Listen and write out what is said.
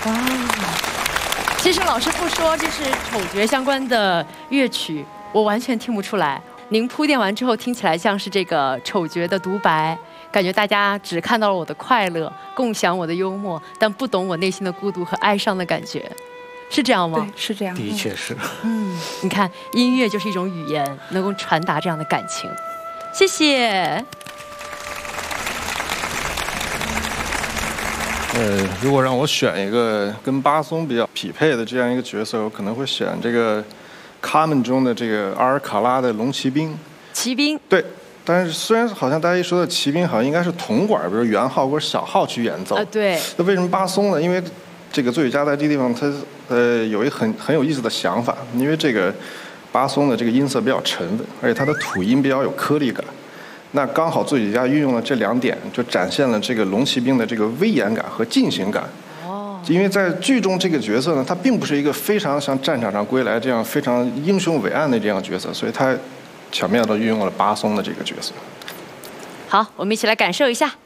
哇，其实老师不说这是丑角相关的乐曲，我完全听不出来。您铺垫完之后，听起来像是这个丑角的独白，感觉大家只看到了我的快乐，共享我的幽默，但不懂我内心的孤独和哀伤的感觉，是这样吗？ 对，是这样。 的确是。 你看，音乐就是一种语言，能够传达这样的感情。谢谢。 如果让我选一个跟巴松比较匹配的这样一个角色，我可能会选这个《卡门》中的这个阿尔卡拉的龙骑兵。 骑兵。 对，但是虽然好像大家一说的骑兵，好像应该是铜管，比如元号或者小号去演奏。 对。 那为什么巴松呢？因为这个作曲家在这个地方他有一个很有意思的想法，因为这个巴松的这个音色比较沉稳，而且它的吐音比较有颗粒感。那刚好作曲家运用了这2点，就展现了这个龙骑兵的这个威严感和进行感。因为在剧中这个角色呢，他并不是一个非常像战场上归来这样非常英雄伟岸的这样角色，所以他巧妙地运用了巴松的这个角色。 好，我们一起来感受一下。